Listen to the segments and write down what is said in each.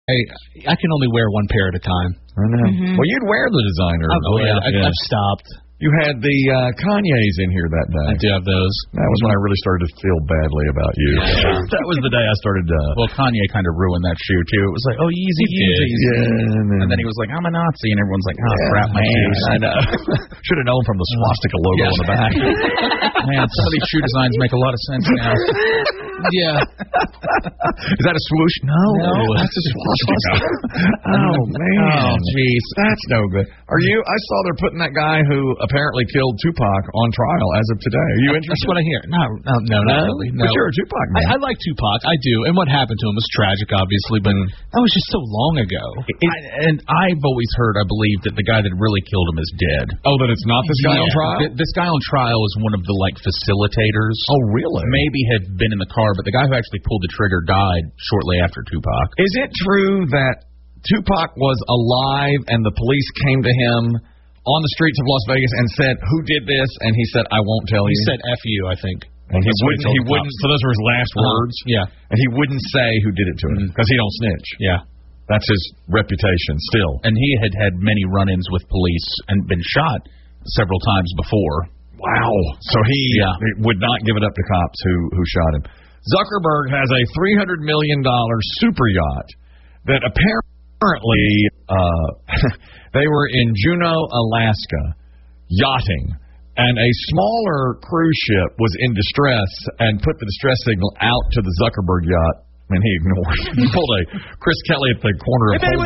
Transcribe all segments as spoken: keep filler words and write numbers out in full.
I, I can only wear one pair at a time. I know. Mm-hmm. Well, you'd wear the designer. Oh, yeah. I, yeah. I've stopped. You had the uh, Kanye's in here that day. I do have those. That was when I really started to feel badly about you. Yeah. That was the day I started. Uh, well, Kanye kind of ruined that shoe too. It was like, oh, easy, easy. Yeah, and then, and then he was like, I'm a Nazi, and everyone's like, oh, yeah, crap, my man, shoes. I know. Should have known from the swastika logo yeah. on the back. Man, some of these shoe designs make a lot of sense now. Yeah. Is that a swoosh? No, no that's a swastika. Oh man. Oh jeez, that's no good. Are you? I saw they're putting that guy who apparently killed Tupac on trial as of today. Are you interested? That's what I hear. No, no, no, not really. No. But you're a Tupac man. I, I like Tupac. I do. And what happened to him was tragic, obviously, but mm. that was just so long ago. It, I, and I've always heard, I believe, that the guy that really killed him is dead. Oh, that it's not this guy yeah. on trial? Th- this guy on trial is one of the, like, facilitators. Oh, really? Maybe had been in the car, but the guy who actually pulled the trigger died shortly after Tupac. Is it true that Tupac was alive and the police came to him on the streets of Las Vegas and said, who did this? And he said, I won't tell he you. He said, F you, I think. And he wouldn't, he wouldn't, so those were his last uh-huh. words? Yeah. And he wouldn't say who did it to him, because mm-hmm. he don't snitch. Yeah. That's his reputation still. And he had had many run-ins with police and been shot several times before. Wow. So he, yeah. he would not give it up to cops who, who shot him. Zuckerberg has a three hundred million dollars super yacht that apparently uh, they were in Juneau, Alaska, yachting, and a smaller cruise ship was in distress and put the distress signal out to the Zuckerberg yacht, and he ignored it. He pulled a Chris Kelly at the corner of Holden.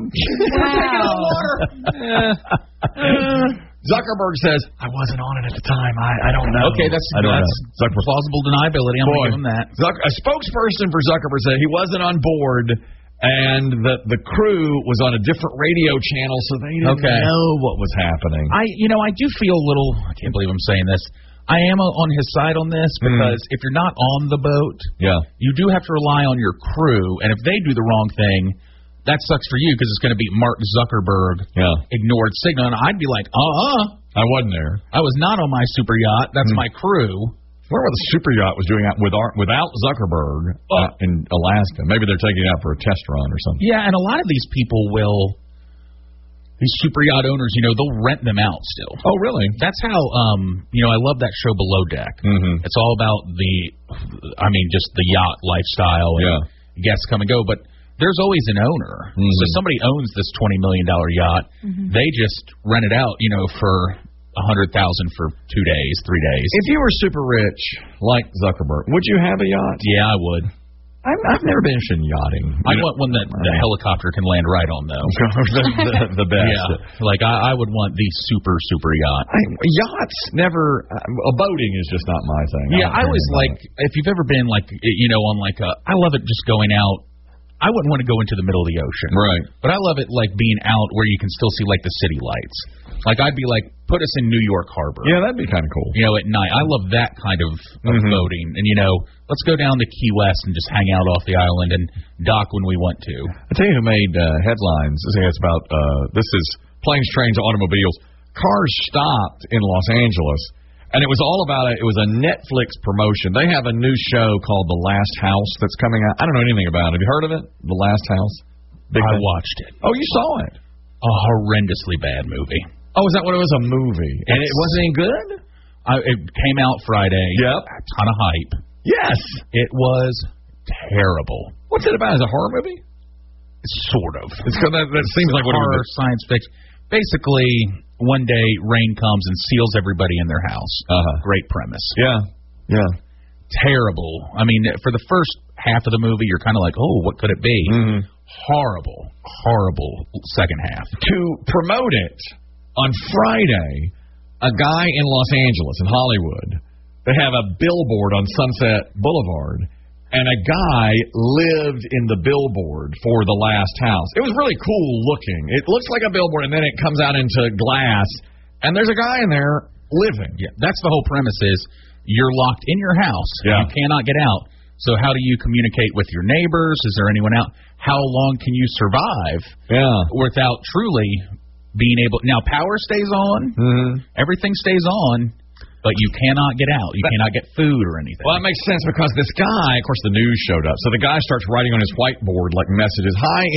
Wow. Zuckerberg says, I wasn't on it at the time. I, I don't know. Okay, that's, I don't that's know. plausible deniability. I'm going to give him that. Zuck- a spokesperson for Zuckerberg said he wasn't on board, and the the crew was on a different radio channel, so they didn't okay. know what was happening. I, you know, I do feel a little, I can't believe I'm saying this, I am on his side on this, because mm. if you're not on the boat, yeah. you do have to rely on your crew, and if they do the wrong thing, that sucks for you, because it's going to be Mark Zuckerberg yeah. ignored signal, and I'd be like, uh-uh. I wasn't there. I was not on my super yacht. That's mm. my crew. I wonder what the super yacht was doing out with our, without Zuckerberg uh, uh, in Alaska. Maybe they're taking it out for a test run or something. Yeah, and a lot of these people will, these super yacht owners, you know, they'll rent them out still. Oh, really? That's how, um, you know, I love that show Below Deck. Mm-hmm. It's all about the, I mean, just the yacht lifestyle and yeah. guests come and go, but there's always an owner. Mm-hmm. So somebody owns this twenty million dollars yacht. Mm-hmm. They just rent it out, you know, for one hundred thousand dollars for two days, three days. If you were super rich, like Zuckerberg, would you have a yacht? Yeah, I would. I've, I've never been interested in yachting. I want one that the helicopter can land right on, though. the, the, the best. Yeah. Like, I, I would want the super, super yacht. I, yachts never, uh, boating is just not my thing. Yeah, I, I always like, if you've ever been, like, you know, on, like, a, I love it just going out. I wouldn't want to go into the middle of the ocean. Right. But I love it, like, being out where you can still see, like, the city lights. Like, I'd be like, put us in New York Harbor. Yeah, that'd be kind of cool. You know, at night. I love that kind of, of mm-hmm. boating. And, you know, let's go down to Key West and just hang out off the island and dock when we want to. I'll tell you who made uh, headlines. This is about, uh, this is planes, trains, automobiles. Cars stopped in Los Angeles. And it was all about it. It was a Netflix promotion. They have a new show called The Last House that's coming out. I don't know anything about it. Have you heard of it? The Last House? Big I thing. watched it. Oh, you saw it? A horrendously bad movie. Oh, is that what it was? A movie? And it's, it wasn't any good? I, it came out Friday. Yep. A ton of hype. Yes. It was terrible. What's it about? Is it a horror movie? Sort of. It's that, that seems like what horror, it was. Science fiction. Basically, one day rain comes and seals everybody in their house. Uh-huh. Great premise. Yeah. Yeah. Terrible. I mean, for the first half of the movie, you're kind of like, oh, what could it be? Mm-hmm. Horrible, horrible second half. To promote it, on Friday, a guy in Los Angeles, in Hollywood, they have a billboard on Sunset Boulevard, and a guy lived in the billboard for The Last House. It was really cool looking. It looks like a billboard, and then it comes out into glass, and there's a guy in there living. Yeah, that's the whole premise is you're locked in your house. Yeah. You cannot get out. So how do you communicate with your neighbors? Is there anyone out? How long can you survive yeah. without truly being able... Now, power stays on. Mm-hmm. Everything stays on. But you cannot get out. You cannot get food or anything. Well, that makes sense because this guy, of course, the news showed up. So the guy starts writing on his whiteboard, like, messages. Hi,